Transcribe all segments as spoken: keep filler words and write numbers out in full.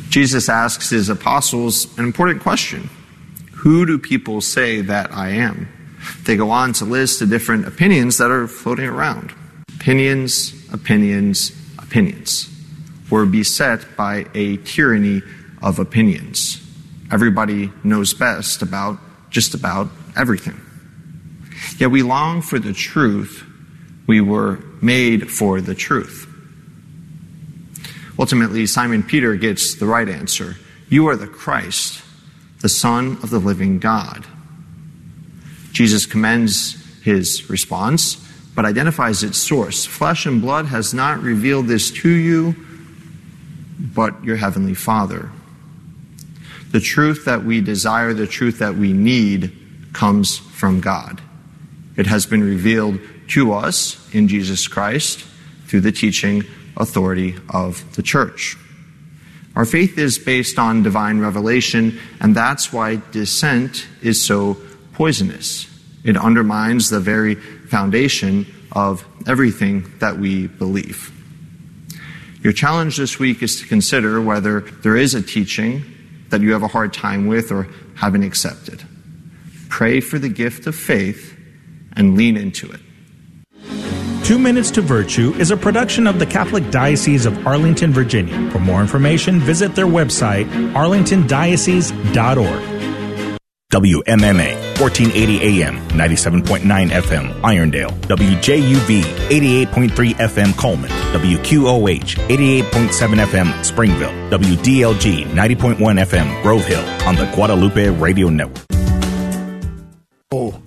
Jesus asks his apostles an important question. Who do people say that I am? They go on to list the different opinions that are floating around. Opinions, opinions, opinions. We're beset by a tyranny of opinions. Everybody knows best about just about everything. Yet we long for the truth. We were made for the truth. Ultimately, Simon Peter gets the right answer. You are the Christ, the Son of the living God. Jesus commends his response, but identifies its source. Flesh and blood has not revealed this to you, but your heavenly Father. The truth that we desire, the truth that we need, comes from God. It has been revealed to us in Jesus Christ through the teaching authority of the church. Our faith is based on divine revelation, and that's why dissent is so poisonous. It undermines the very foundation of everything that we believe. Your challenge this week is to consider whether there is a teaching that you have a hard time with or haven't accepted. Pray for the gift of faith and lean into it. Two Minutes to Virtue is a production of the Catholic Diocese of Arlington, Virginia. For more information, visit their website, arlington diocese dot org. W M M A, fourteen eighty A M, ninety-seven point nine F M, Irondale. W J U V, eighty-eight point three F M, Coleman. W Q O H, eighty-eight point seven F M, Springville. W D L G, ninety point one F M, Grove Hill, on the Guadalupe Radio Network. Oh.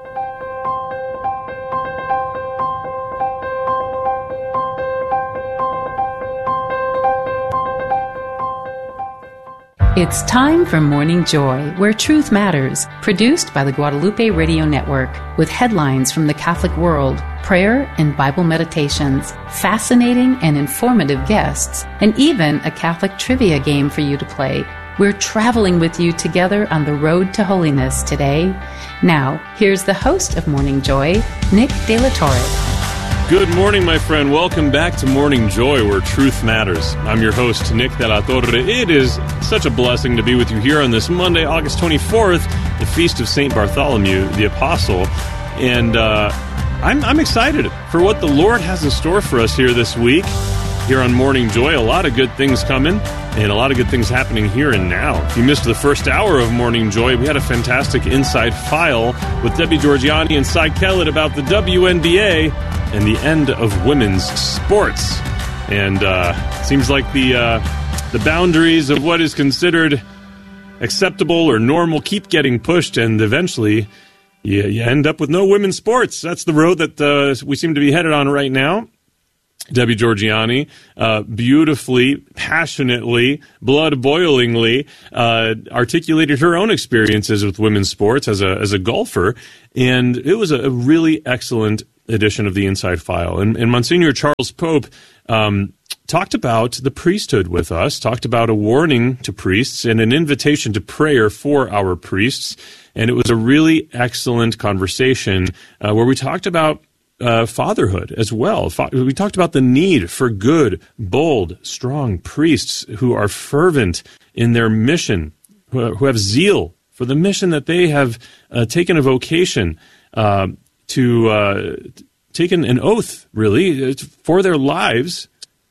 It's time for Morning Joy, where truth matters, produced by the Guadalupe Radio Network, with headlines from the Catholic world, prayer and Bible meditations, fascinating and informative guests, and even a Catholic trivia game for you to play. We're traveling with you together on the road to holiness today. Now, here's the host of Morning Joy, Nick De La Torre. Good morning, my friend. Welcome back to Morning Joy, where truth matters. I'm your host, Nick De La Torre. It is such a blessing to be with you here on this Monday, August twenty-fourth, the Feast of Saint Bartholomew, the Apostle. And uh, I'm, I'm excited for what the Lord has in store for us here this week, here on Morning Joy. A lot of good things coming, and a lot of good things happening here and now. If you missed the first hour of Morning Joy, we had a fantastic Inside File with Debbie Georgiani and Cy Kellett about the W N B A and the end of women's sports. And uh, it seems like the uh, the boundaries of what is considered acceptable or normal keep getting pushed, and eventually you, you end up with no women's sports. That's the road that uh, we seem to be headed on right now. Debbie Georgiani uh, beautifully, passionately, blood-boilingly uh, articulated her own experiences with women's sports as a as a golfer, and it was a, a really excellent edition of the Inside File. And, and Monsignor Charles Pope um, talked about the priesthood with us, talked about a warning to priests and an invitation to prayer for our priests, and it was a really excellent conversation uh, where we talked about Uh, fatherhood as well. We talked about the need for good, bold, strong priests who are fervent in their mission, who have zeal for the mission that they have uh, taken a vocation uh, to uh, taken an oath, really, for their lives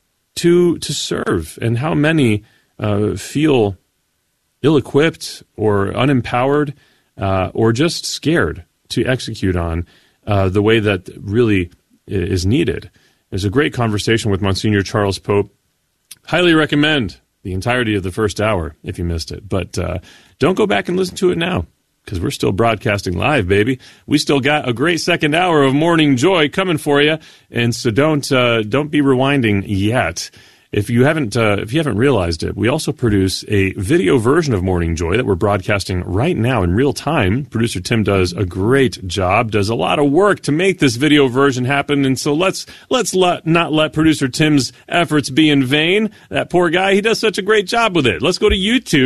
to to serve, and how many uh, feel ill-equipped or unempowered uh, or just scared to execute on Uh, the way that really is needed. It was a great conversation with Monsignor Charles Pope. Highly recommend the entirety of the first hour if you missed it. But uh, don't go back and listen to it now, because we're still broadcasting live, baby. We still got a great second hour of Morning Joy coming for you, and so don't uh, don't be rewinding yet. If you haven't uh, if you haven't realized it, we also produce a video version of Morning Joy that we're broadcasting right now in real time. Producer Tim does a great job, does a lot of work to make this video version happen, and so let's let's let, not let Producer Tim's efforts be in vain. That poor guy, he does such a great job with it. Let's go to YouTube,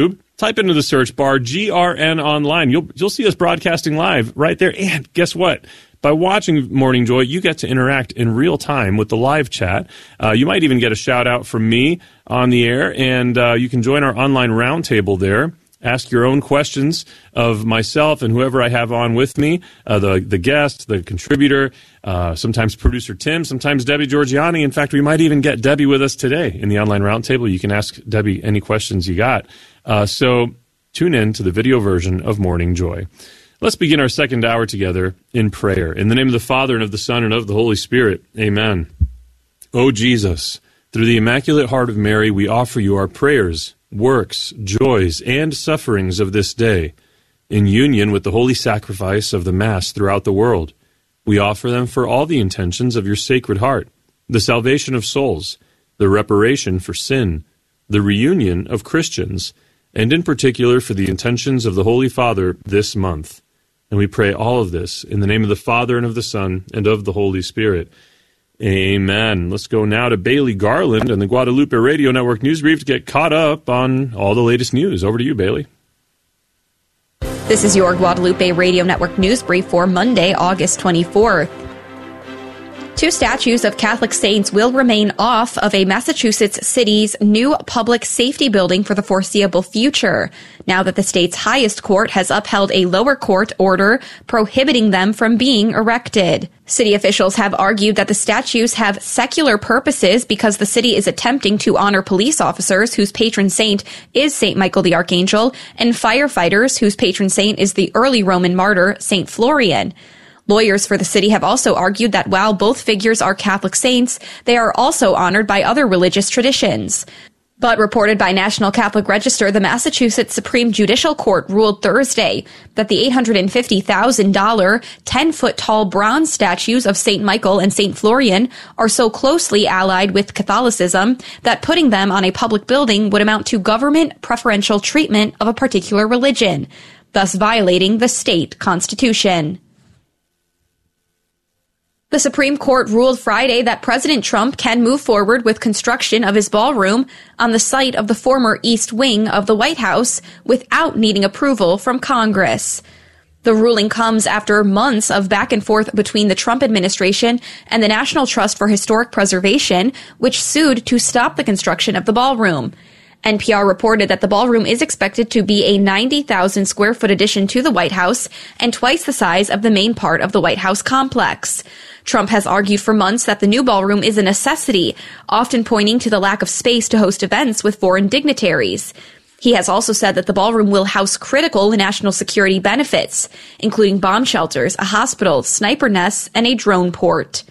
type into the search bar G R N Online. You'll you'll see us broadcasting live right there. And guess what? By watching Morning Joy, you get to interact in real time with the live chat. Uh, you might even get a shout out from me on the air, and uh, you can join our online roundtable there. Ask your own questions of myself and whoever I have on with me, uh, the the guest, the contributor, uh, sometimes producer Tim, sometimes Debbie Georgiani. In fact, we might even get Debbie with us today in the online roundtable. You can ask Debbie any questions you got. Uh, so tune in to the video version of Morning Joy. Let's begin our second hour together in prayer. In the name of the Father, and of the Son, and of the Holy Spirit. Amen. O Jesus, through the Immaculate Heart of Mary, we offer you our prayers, works, joys, and sufferings of this day, in union with the holy sacrifice of the Mass throughout the world. We offer them for all the intentions of your Sacred Heart, the salvation of souls, the reparation for sin, the reunion of Christians, and in particular for the intentions of the Holy Father this month. And we pray all of this in the name of the Father, and of the Son, and of the Holy Spirit. Amen. Let's go now to Bailey Garland and the Guadalupe Radio Network News Brief to get caught up on all the latest news. Over to you, Bailey. This is your Guadalupe Radio Network News Brief for Monday, August twenty-fourth. Two statues of Catholic saints will remain off of a Massachusetts city's new public safety building for the foreseeable future, now that the state's highest court has upheld a lower court order prohibiting them from being erected. City officials have argued that the statues have secular purposes because the city is attempting to honor police officers whose patron saint is Saint Michael the Archangel, and firefighters whose patron saint is the early Roman martyr Saint Florian. Lawyers for the city have also argued that while both figures are Catholic saints, they are also honored by other religious traditions. But reported by National Catholic Register, the Massachusetts Supreme Judicial Court ruled Thursday that the eight hundred fifty thousand dollars ten-foot-tall bronze statues of Saint Michael and Saint Florian are so closely allied with Catholicism that putting them on a public building would amount to government preferential treatment of a particular religion, thus violating the state constitution. The Supreme Court ruled Friday that President Trump can move forward with construction of his ballroom on the site of the former East Wing of the White House without needing approval from Congress. The ruling comes after months of back and forth between the Trump administration and the National Trust for Historic Preservation, which sued to stop the construction of the ballroom. N P R reported that the ballroom is expected to be a ninety thousand square foot addition to the White House and twice the size of the main part of the White House complex. Trump has argued for months that the new ballroom is a necessity, often pointing to the lack of space to host events with foreign dignitaries. He has also said that the ballroom will house critical national security benefits, including bomb shelters, a hospital, sniper nests, and a drone port.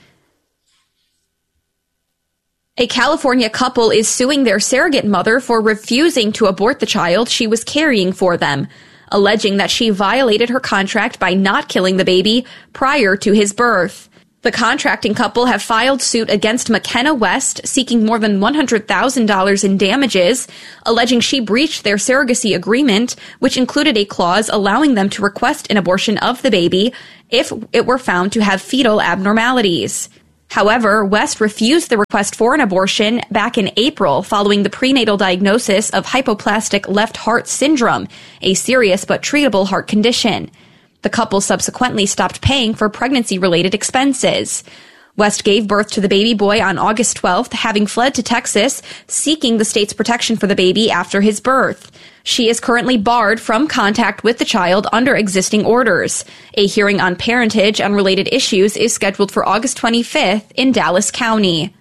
A California couple is suing their surrogate mother for refusing to abort the child she was carrying for them, alleging that she violated her contract by not killing the baby prior to his birth. The contracting couple have filed suit against McKenna West, seeking more than one hundred thousand dollars in damages, alleging she breached their surrogacy agreement, which included a clause allowing them to request an abortion of the baby if it were found to have fetal abnormalities. However, West refused the request for an abortion back in April following the prenatal diagnosis of hypoplastic left heart syndrome, a serious but treatable heart condition. The couple subsequently stopped paying for pregnancy-related expenses. West gave birth to the baby boy on August twelfth, having fled to Texas, seeking the state's protection for the baby after his birth. She is currently barred from contact with the child under existing orders. A hearing on parentage and related issues is scheduled for August twenty-fifth in Dallas County.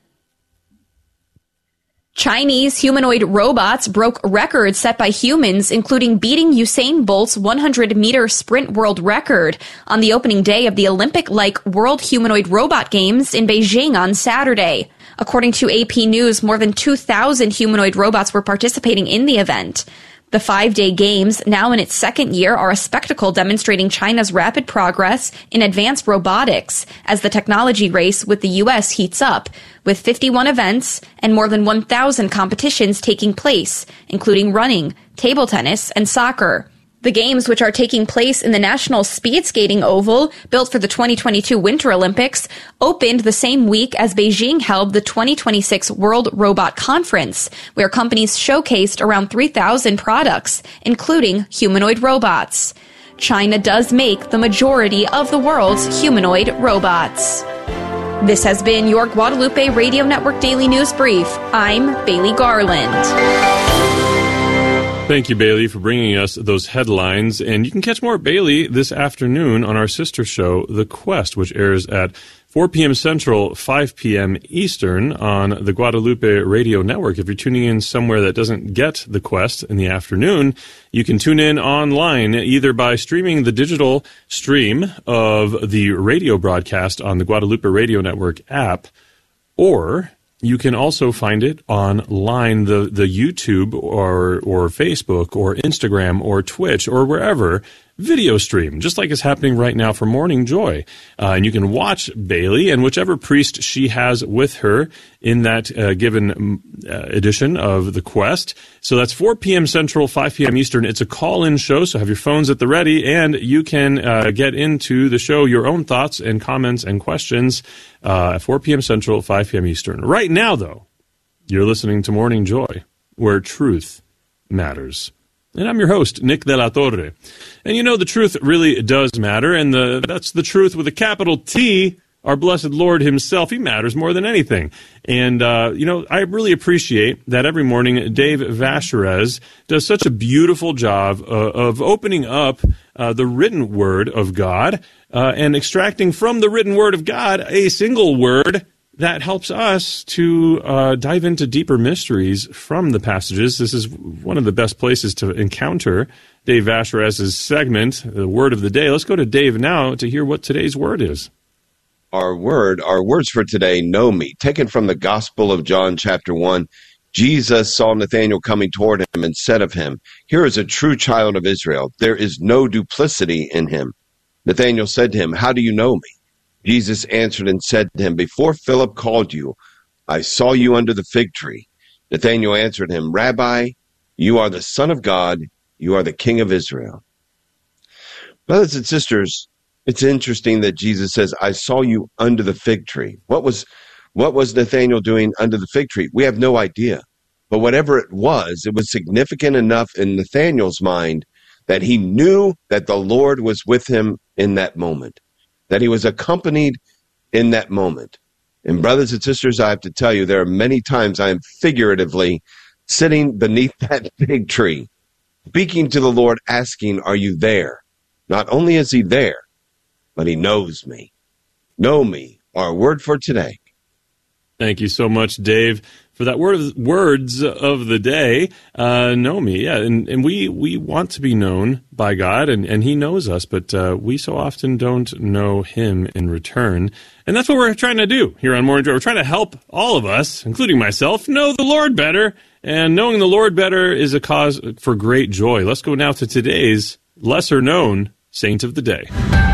Chinese humanoid robots broke records set by humans, including beating Usain Bolt's one hundred meter sprint world record on the opening day of the Olympic-like World Humanoid Robot Games in Beijing on Saturday. According to A P News, more than two thousand humanoid robots were participating in the event. The five-day games, now in its second year, are a spectacle demonstrating China's rapid progress in advanced robotics as the technology race with the U S heats up, with fifty-one events and more than one thousand competitions taking place, including running, table tennis, and soccer. The games, which are taking place in the National Speed Skating Oval, built for the twenty twenty-two Winter Olympics, opened the same week as Beijing held the twenty twenty-six World Robot Conference, where companies showcased around three thousand products, including humanoid robots. China does make the majority of the world's humanoid robots. This has been your Guadalupe Radio Network Daily News Brief. I'm Bailey Garland. Thank you, Bailey, for bringing us those headlines. And you can catch more Bailey this afternoon on our sister show, The Quest, which airs at four p.m. Central, five p.m. Eastern on the Guadalupe Radio Network. If you're tuning in somewhere that doesn't get The Quest in the afternoon, you can tune in online either by streaming the digital stream of the radio broadcast on the Guadalupe Radio Network app, or you can also find it online, the, the YouTube or or Facebook or Instagram or Twitch or wherever, video stream, just like is happening right now for Morning Joy. Uh, and you can watch Bailey and whichever priest she has with her in that uh, given uh, edition of The Quest. So that's four p.m. Central, five p.m. Eastern. It's a call-in show, so have your phones at the ready, and you can uh, get into the show your own thoughts and comments and questions uh, at four p.m. Central, five p.m. Eastern. Right now, though, you're listening to Morning Joy, where truth matters. And I'm your host, Nick De La Torre. And you know, the truth really does matter, and the, that's the truth with a capital T. Our blessed Lord himself, he matters more than anything. And, uh, you know, I really appreciate that every morning Dave Vacherez does such a beautiful job uh, of opening up uh, the written word of God uh, and extracting from the written word of God a single word that helps us to uh, dive into deeper mysteries from the passages. This is one of the best places to encounter Dave Vacherez's segment, the Word of the Day. Let's go to Dave now to hear what today's word is. Our word, our words for today, know me. Taken from the Gospel of John, chapter one, Jesus saw Nathanael coming toward him and said of him, "Here is a true child of Israel. There is no duplicity in him." Nathanael said to him, "How do you know me?" Jesus answered and said to him, "Before Philip called you, I saw you under the fig tree." Nathanael answered him, "Rabbi, you are the Son of God. You are the King of Israel." Brothers and sisters, it's interesting that Jesus says, "I saw you under the fig tree." What was, what was Nathanael doing under the fig tree? We have no idea. But whatever it was, it was significant enough in Nathanael's mind that he knew that the Lord was with him in that moment, that he was accompanied in that moment. And brothers and sisters, I have to tell you, there are many times I am figuratively sitting beneath that fig tree, speaking to the Lord, asking, "Are you there?" Not only is he there, but he knows me. Know me, our word for today. Thank you so much, Dave, for that word of, words of the day. Uh, know me, yeah, and, and we, we want to be known by God, and, and he knows us, but uh, we so often don't know him in return. And that's what we're trying to do here on Morning Joy. We're trying to help all of us, including myself, know the Lord better, and knowing the Lord better is a cause for great joy. Let's go now to today's lesser-known saint of the day.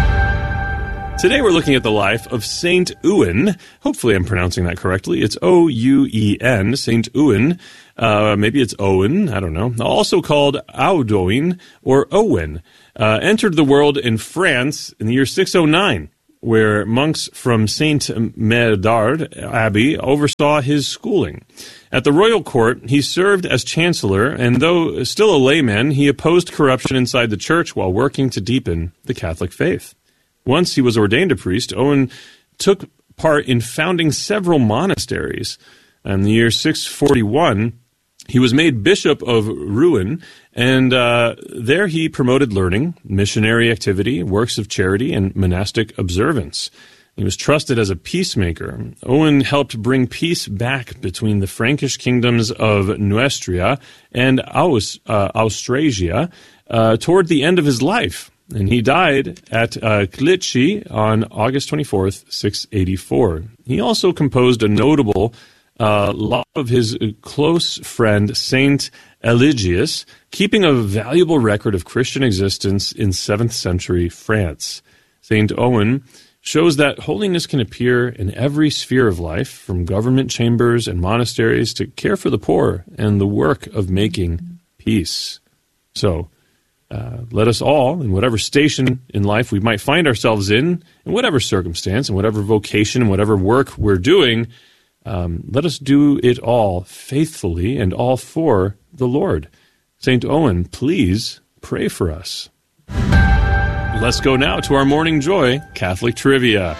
Today we're looking at the life of Saint Owen. Hopefully I'm pronouncing that correctly. It's O U E N, Saint Owen. Uh, maybe it's Owen, I don't know. Also called Audoin or Owen. Uh, entered the world in France in the year six oh nine, where monks from Saint Médard Abbey oversaw his schooling. At the royal court, he served as chancellor, and though still a layman, he opposed corruption inside the church while working to deepen the Catholic faith. Once he was ordained a priest, Owen took part in founding several monasteries. In the year six forty-one, he was made bishop of Rouen, and uh, there he promoted learning, missionary activity, works of charity, and monastic observance. He was trusted as a peacemaker. Owen helped bring peace back between the Frankish kingdoms of Neustria and Aus, uh, Austrasia uh, toward the end of his life. And he died at uh, Clichy on August twenty-fourth, six eighty-four. He also composed a notable uh, law of his close friend, Saint Eligius, keeping a valuable record of Christian existence in seventh century France. Saint Owen shows that holiness can appear in every sphere of life, from government chambers and monasteries to care for the poor and the work of making peace. So, Uh, let us all, in whatever station in life we might find ourselves in, in whatever circumstance, in whatever vocation, in whatever work we're doing, um, let us do it all faithfully and all for the Lord. Saint Owen, please pray for us. Let's go now to our Morning Joy Catholic Trivia.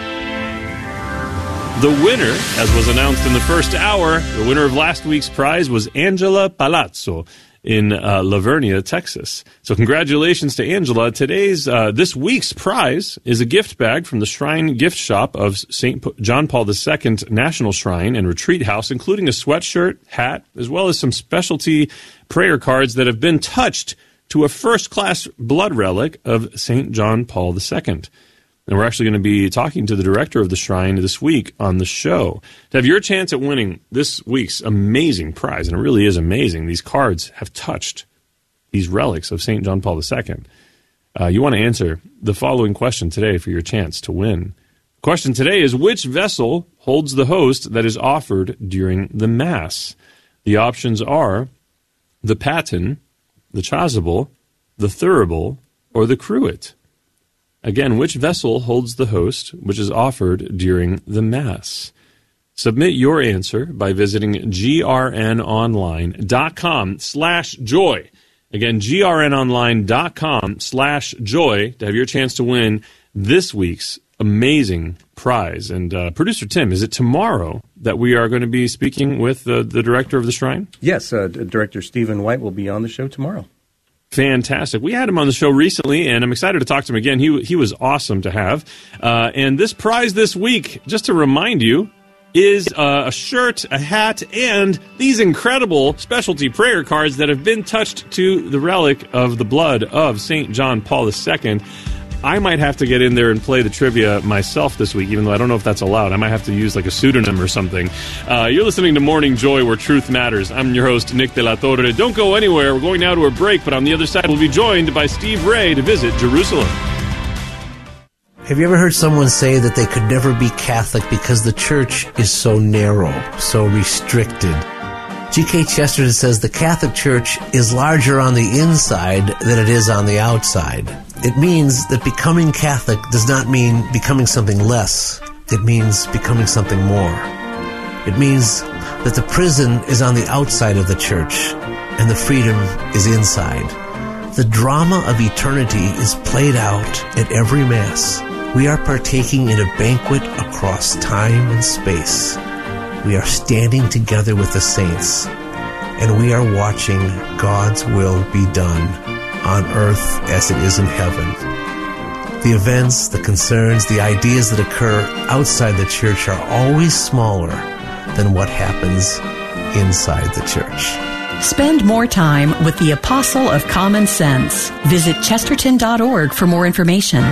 The winner, as was announced in the first hour, the winner of last week's prize was Angela Palazzo in uh, Lavernia, Texas. So congratulations to Angela. Today's, uh, this week's prize is a gift bag from the Shrine Gift Shop of Saint John Paul the Second National Shrine and Retreat House, including a sweatshirt, hat, as well as some specialty prayer cards that have been touched to a first-class blood relic of Saint John Paul the Second. And we're actually going to be talking to the director of the shrine this week on the show. To have your chance at winning this week's amazing prize, and it really is amazing, these cards have touched these relics of Saint John Paul the Second. Uh, you want to answer the following question today for your chance to win. Question today is, which vessel holds the host that is offered during the Mass? The options are the paten, the chasuble, the thurible, or the cruet. Again, which vessel holds the host which is offered during the Mass? Submit your answer by visiting grnonline.com slash joy. Again, grnonline.com slash joy to have your chance to win this week's amazing prize. And uh, Producer Tim, is it tomorrow that we are going to be speaking with uh, the director of the shrine? Yes, uh, Director Stephen White will be on the show tomorrow. Fantastic. We had him on the show recently, and I'm excited to talk to him again. He he was awesome to have. Uh, and this prize this week, just to remind you, is uh, a shirt, a hat, and these incredible specialty prayer cards that have been touched to the relic of the blood of Saint John Paul the Second. I might have to get in there and play the trivia myself this week, even though I don't know if that's allowed. I might have to use like a pseudonym or something. Uh, you're listening to Morning Joy, where truth matters. I'm your host, Nick De La Torre. Don't go anywhere. We're going now to a break, but on the other side, we'll be joined by Steve Ray to visit Jerusalem. Have you ever heard someone say that they could never be Catholic because the church is so narrow, so restricted? G K Chesterton says the Catholic Church is larger on the inside than it is on the outside. It means that becoming Catholic does not mean becoming something less. It means becoming something more. It means that the prison is on the outside of the church and the freedom is inside. The drama of eternity is played out at every Mass. We are partaking in a banquet across time and space. We are standing together with the saints, and we are watching God's will be done on earth as it is in heaven. The events, the concerns, the ideas that occur outside the church are always smaller than what happens inside the church. Spend more time with the Apostle of Common Sense. Visit chesterton dot org for more information.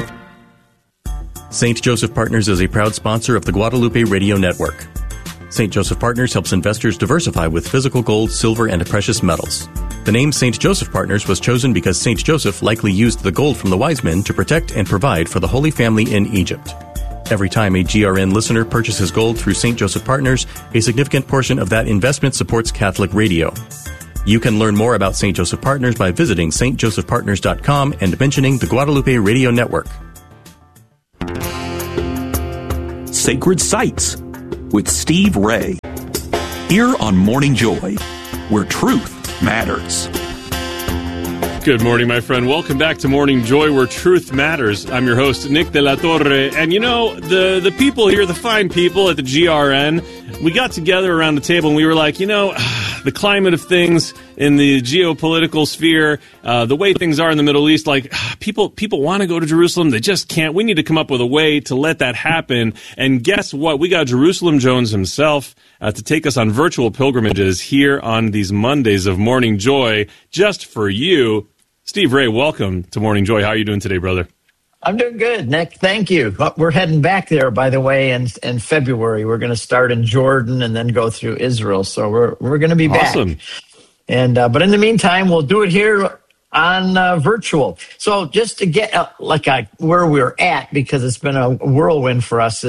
Saint Joseph Partners is a proud sponsor of the Guadalupe Radio Network. Saint Joseph Partners helps investors diversify with physical gold, silver, and precious metals. The name Saint Joseph Partners was chosen because Saint Joseph likely used the gold from the wise men to protect and provide for the Holy Family in Egypt. Every time a G R N listener purchases gold through Saint Joseph Partners, a significant portion of that investment supports Catholic radio. You can learn more about Saint Joseph Partners by visiting s t joseph partners dot com and mentioning the Guadalupe Radio Network. Sacred Sites with Steve Ray. Here on Morning Joy, where truth matters. Good morning, my friend. Welcome back to Morning Joy, where truth matters. I'm your host, Nick De La Torre. And you know, the, the people here, the fine people at the G R N, we got together around the table and we were like, you know, the climate of things in the geopolitical sphere, uh, the way things are in the Middle East, like people people want to go to Jerusalem. They just can't. We need to come up with a way to let that happen. And guess what? We got Jerusalem Jones himself uh, to take us on virtual pilgrimages here on these Mondays of Morning Joy just for you. Steve Ray, welcome to Morning Joy. How are you doing today, brother? I'm doing good, Nick. Thank you. We're heading back there, by the way, in, in February. We're going to start in Jordan and then go through Israel. So we're we're going to be back. Awesome. And uh, but in the meantime, we'll do it here on uh, virtual. So just to get uh, like a, where we're at, because it's been a whirlwind for us, is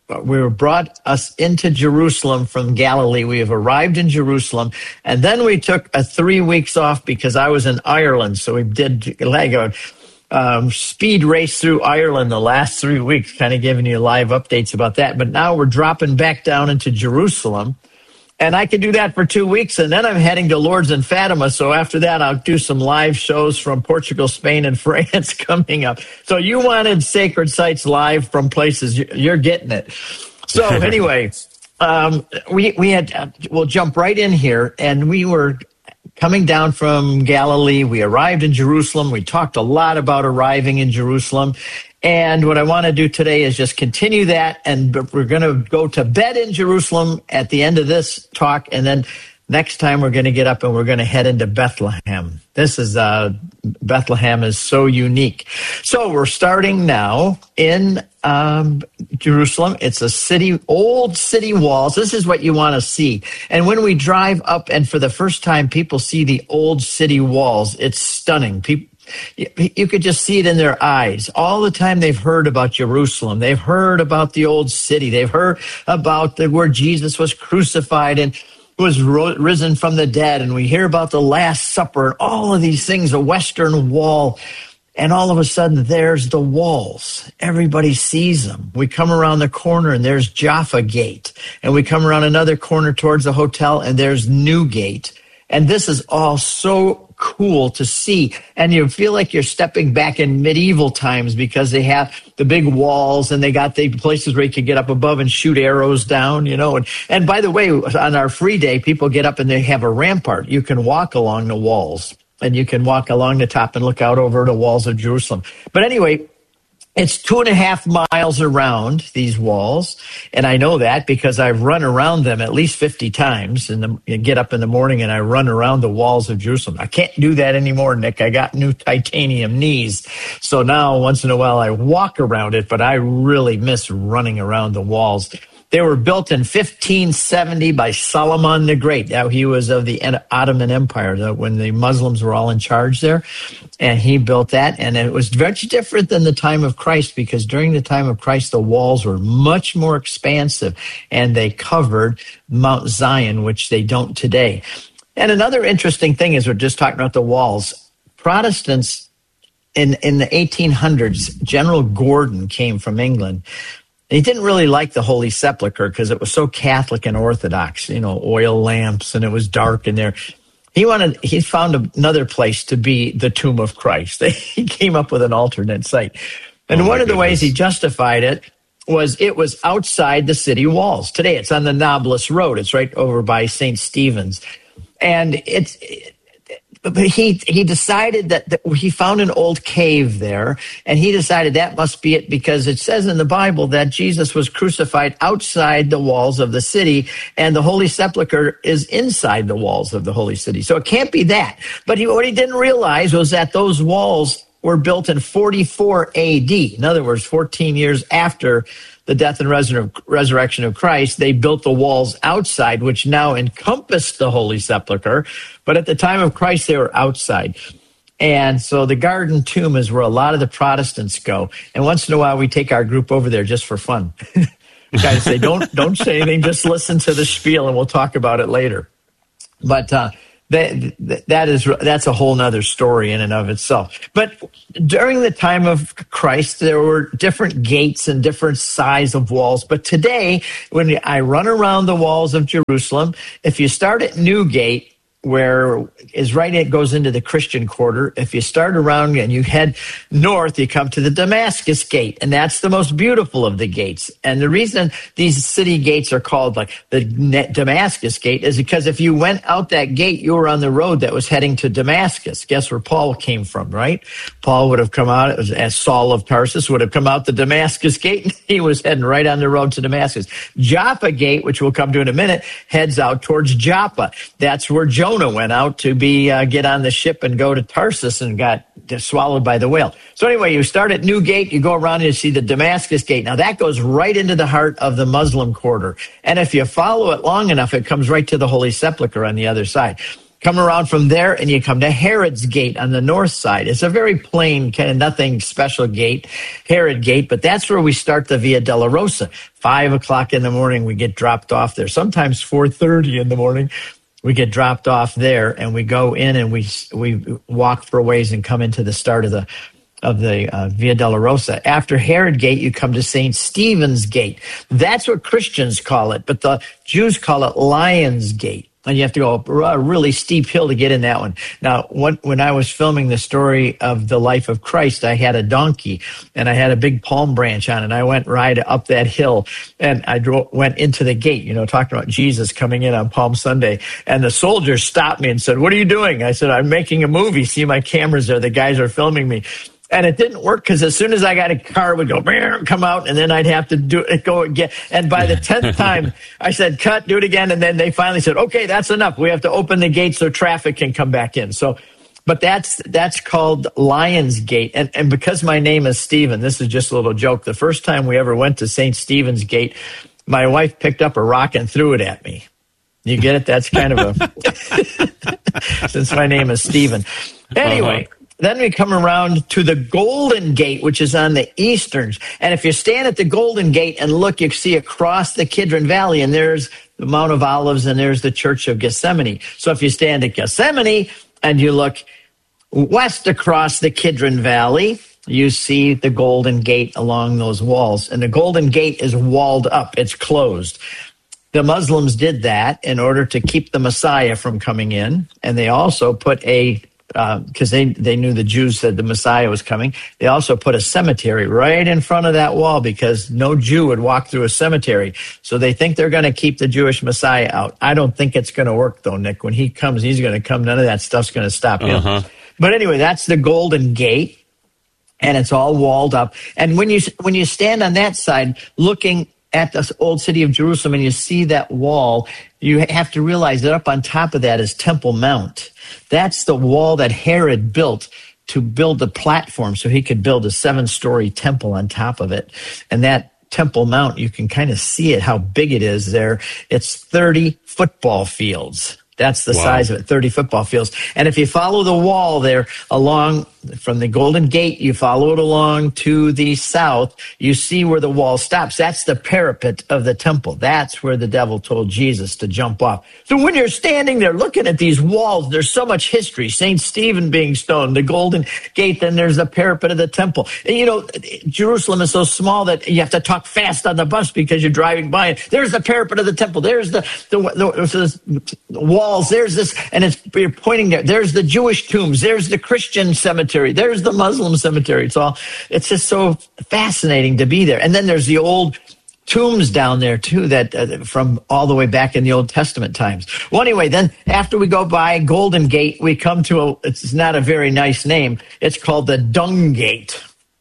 we were brought us into Jerusalem from Galilee. We have arrived in Jerusalem, and then we took a three weeks off because I was in Ireland. So we did like a um, speed race through Ireland the last three weeks, kind of giving you live updates about that. But now we're dropping back down into Jerusalem. And I can do that for two weeks, and then I'm heading to Lourdes and Fatima. So after that, I'll do some live shows from Portugal, Spain, and France coming up. So you wanted Sacred Sites live from places. You're getting it. So anyway, um, we we had uh, we'll jump right in here, and we were coming down from Galilee. We arrived in Jerusalem. We talked a lot about arriving in Jerusalem. And what I want to do today is just continue that, and we're going to go to bed in Jerusalem at the end of this talk, and then next time we're going to get up and we're going to head into Bethlehem. This is, uh, Bethlehem is so unique. So we're starting now in um, Jerusalem. It's a city, old city walls. This is what you want to see. And when we drive up, and for the first time people see the old city walls, it's stunning. People, you could just see it in their eyes. All the time they've heard about Jerusalem. They've heard about the old city. They've heard about the, where Jesus was crucified and was ro- risen from the dead. And we hear about the Last Supper and all of these things, a Western Wall. And all of a sudden, there's the walls. Everybody sees them. We come around the corner, and there's Jaffa Gate. And we come around another corner towards the hotel, and there's Newgate. And this is all so cool to see. And you feel like you're stepping back in medieval times because they have the big walls and they got the places where you can get up above and shoot arrows down, you know. And, and by the way, on our free day, people get up and they have a rampart. You can walk along the walls and you can walk along the top and look out over the walls of Jerusalem. But anyway, it's two and a half miles around these walls, and I know that because I've run around them at least fifty times. And I get up in the morning and I run around the walls of Jerusalem. I can't do that anymore, Nick. I got new titanium knees, so now once in a while I walk around it. But I really miss running around the walls. They were built in fifteen seventy by Solomon the Great. Now, he was of the Ottoman Empire when the Muslims were all in charge there. And he built that. And it was very different than the time of Christ, because during the time of Christ, the walls were much more expansive. And they covered Mount Zion, which they don't today. And another interesting thing is, we're just talking about the walls. Protestants in, in the eighteen hundreds, General Gordon came from England. He didn't really like the Holy Sepulchre because it was so Catholic and Orthodox, you know, oil lamps, and it was dark in there. He wanted, he found another place to be the tomb of Christ. He came up with an alternate site. And oh one of the goodness. ways he justified it was it was outside the city walls. Today it's on the Nablus Road. It's right over by Saint Stephen's. And it's... It, But he he decided that, that he found an old cave there, and he decided that must be it, because it says in the Bible that Jesus was crucified outside the walls of the city, and the Holy Sepulchre is inside the walls of the Holy City. So it can't be that. But he, what he didn't realize was that those walls were built in forty-four A D. In other words, fourteen years after the death and resur- resurrection of Christ, they built the walls outside, which now encompassed the Holy Sepulchre. But at the time of Christ, they were outside. And so the Garden Tomb is where a lot of the Protestants go. And once in a while, we take our group over there just for fun. Guys say, don't, don't say anything, just listen to the spiel, and we'll talk about it later. But uh, that, that is, that's a whole nother story in and of itself. But during the time of Christ, there were different gates and different size of walls. But today, when I run around the walls of Jerusalem, if you start at Newgate, where is right, it goes into the Christian quarter. If you start around and you head north, you come to the Damascus Gate, and that's the most beautiful of the gates. And the reason these city gates are called like the Damascus Gate is because if you went out that gate, you were on the road that was heading to Damascus. Guess where Paul came from, right? Paul would have come out, it was, as Saul of Tarsus would have come out the Damascus Gate, and he was heading right on the road to Damascus. Jaffa Gate, which we'll come to in a minute, heads out towards Joppa. That's where Jonah went out to be uh, get on the ship and go to Tarsus and got swallowed by the whale. So anyway, you start at Newgate, you go around and you see the Damascus Gate. Now that goes right into the heart of the Muslim quarter. And if you follow it long enough, it comes right to the Holy Sepulchre on the other side. Come around from there and you come to Herod's Gate on the north side. It's a very plain, kind of nothing special gate, Herod Gate, but that's where we start the Via Dolorosa. Five o'clock in the morning, we get dropped off there. Sometimes four thirty in the morning, we get dropped off there, and we go in and we we walk for a ways and come into the start of the of the uh, Via Dolorosa. After Herod Gate, you come to Saint Stephen's Gate. That's what Christians call it, but the Jews call it Lion's Gate. And you have to go up a really steep hill to get in that one. Now, when, when I was filming the story of the life of Christ, I had a donkey, and I had a big palm branch on it. And I went right up that hill, and I drove, went into the gate, you know, talking about Jesus coming in on Palm Sunday. And the soldiers stopped me and said, "What are you doing?" I said, "I'm making a movie. See my cameras there. The guys are filming me." And it didn't work because as soon as I got a car, it would go, come out, and then I'd have to do it, go again. And by the tenth time, I said, cut, do it again. And then they finally said, okay, that's enough. We have to open the gate so traffic can come back in. So, but that's that's called Lion's Gate. And, and because my name is Stephen, this is just a little joke. The first time we ever went to Saint Stephen's Gate, my wife picked up a rock and threw it at me. You get it? That's kind of a, since my name is Stephen. Anyway. Uh-huh. Then we come around to the Golden Gate, which is on the easterns. And if you stand at the Golden Gate and look, you see across the Kidron Valley, and there's the Mount of Olives, and there's the Church of Gethsemane. So if you stand at Gethsemane and you look west across the Kidron Valley, you see the Golden Gate along those walls. And the Golden Gate is walled up. It's closed. The Muslims did that in order to keep the Messiah from coming in. And they also put a because uh, they, they knew the Jews said the Messiah was coming. They also put a cemetery right in front of that wall because no Jew would walk through a cemetery. So they think they're going to keep the Jewish Messiah out. I don't think it's going to work, though, Nick. When he comes, he's going to come. None of that stuff's going to stop him. Uh-huh. But anyway, that's the Golden Gate, and it's all walled up. And when you when you stand on that side looking at the old city of Jerusalem and you see that wall, you have to realize that up on top of that is Temple Mount. That's the wall that Herod built to build the platform so he could build a seven-story temple on top of it. And that Temple Mount, you can kind of see it, how big it is there. It's thirty football fields. That's the wow. size of it, thirty football fields. And if you follow the wall there along from the Golden Gate, you follow it along to the south, you see where the wall stops. That's the parapet of the temple. That's where the devil told Jesus to jump off. So when you're standing there looking at these walls, there's so much history. Saint Stephen being stoned, the Golden Gate, then there's the parapet of the temple. And you know, Jerusalem is so small that you have to talk fast on the bus because you're driving by it. There's the parapet of the temple. There's the, the, the, the wall. There's this, and it's, you're pointing there. There's the Jewish tombs. There's the Christian cemetery. There's the Muslim cemetery. It's all, it's just so fascinating to be there. And then there's the old tombs down there too, that uh, from all the way back in the Old Testament times. Well, anyway, then after we go by Golden Gate, we come to a, it's not a very nice name. It's called the Dung Gate.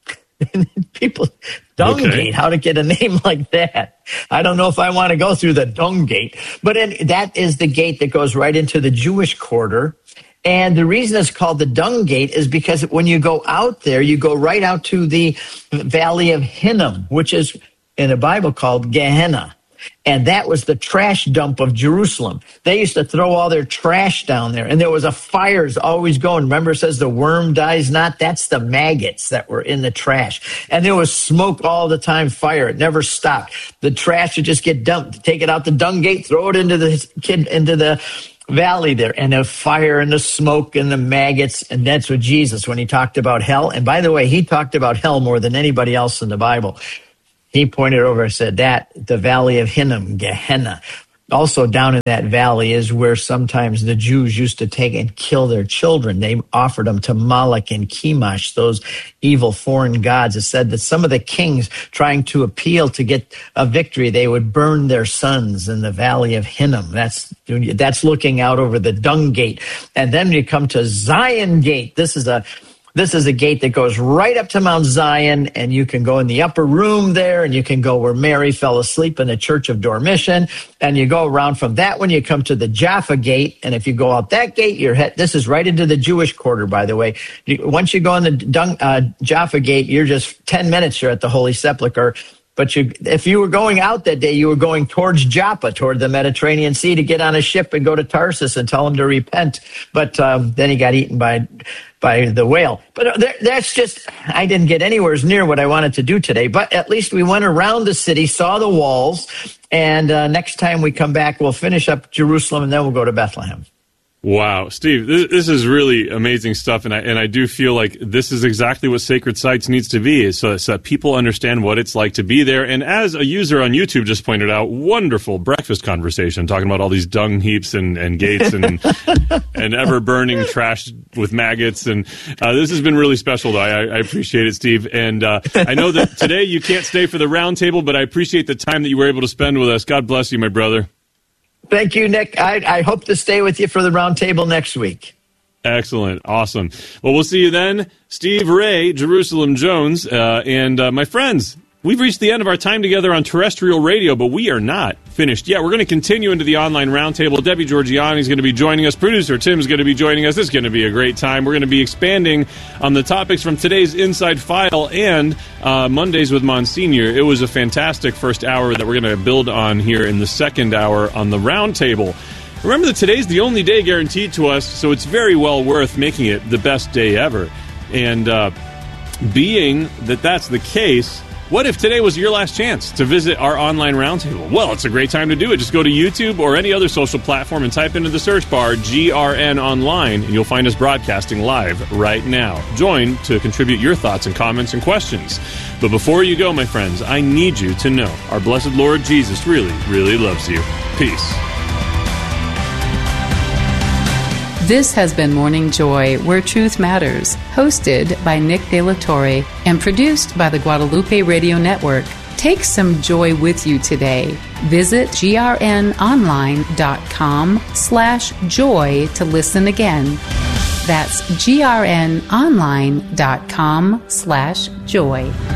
People, Dung okay. Gate, how to get a name like that? I don't know if I want to go through the Dung Gate, but in, that is the gate that goes right into the Jewish quarter. And the reason it's called the Dung Gate is because when you go out there, you go right out to the Valley of Hinnom, which is in the Bible called Gehenna. And that was the trash dump of Jerusalem. They used to throw all their trash down there. And there was a fires always going. Remember, it says the worm dies not? That's the maggots that were in the trash. And there was smoke all the time, fire. It never stopped. The trash would just get dumped. Take it out the dung gate, throw it into the kid, into the valley there. And the fire and the smoke and the maggots. And that's what Jesus, when he talked about hell. And by the way, he talked about hell more than anybody else in the Bible. He pointed over and said that, the Valley of Hinnom, Gehenna. Also down in that valley is where sometimes the Jews used to take and kill their children. They offered them to Moloch and Chemosh, those evil foreign gods. It said that some of the kings trying to appeal to get a victory, they would burn their sons in the Valley of Hinnom. That's, that's looking out over the Dung Gate. And then you come to Zion Gate. This is a This is a gate that goes right up to Mount Zion, and you can go in the upper room there, and you can go where Mary fell asleep in the Church of Dormition, and you go around from that one, you come to the Jaffa Gate, and if you go out that gate, you're head, this is right into the Jewish quarter, by the way. You, once you go in the Dung, uh, Jaffa Gate, you're just ten minutes, you're at the Holy Sepulchre. But you, if you were going out that day, you were going towards Joppa, toward the Mediterranean Sea, to get on a ship and go to Tarsus and tell him to repent. But um, then he got eaten by by the whale. But there, that's just, I didn't get anywhere near what I wanted to do today. But at least we went around the city, saw the walls, and uh, next time we come back, we'll finish up Jerusalem, and then we'll go to Bethlehem. Wow, Steve, this, this is really amazing stuff, and I and I do feel like this is exactly what Sacred Sites needs to be, is so, so that people understand what it's like to be there. And as a user on YouTube just pointed out, wonderful breakfast conversation, talking about all these dung heaps and, and gates and and ever-burning trash with maggots. And uh, this has been really special, though. I, I appreciate it, Steve. And uh, I know that today you can't stay for the roundtable, but I appreciate the time that you were able to spend with us. God bless you, my brother. Thank you, Nick. I, I hope to stay with you for the roundtable next week. Excellent. Awesome. Well, we'll see you then. Steve Ray, Jerusalem Jones, uh, and uh, my friends, we've reached the end of our time together on terrestrial radio, but we are not finished yet. We're going to continue into the online roundtable. Debbie Georgiani is going to be joining us. Producer Tim is going to be joining us. This is going to be a great time. We're going to be expanding on the topics from today's Inside File and uh, Mondays with Monsignor. It was a fantastic first hour that we're going to build on here in the second hour on the roundtable. Remember that today's the only day guaranteed to us, so it's very well worth making it the best day ever. And uh, being that that's the case, what if today was your last chance to visit our online roundtable? Well, it's a great time to do it. Just go to YouTube or any other social platform and type into the search bar G R N Online, and you'll find us broadcasting live right now. Join to contribute your thoughts and comments and questions. But before you go, my friends, I need you to know our blessed Lord Jesus really, really loves you. Peace. This has been Morning Joy, Where Truth Matters, hosted by Nick De La Torre and produced by the Guadalupe Radio Network. Take some joy with you today. Visit grnonline.com slash joy to listen again. That's grnonline.com slash joy.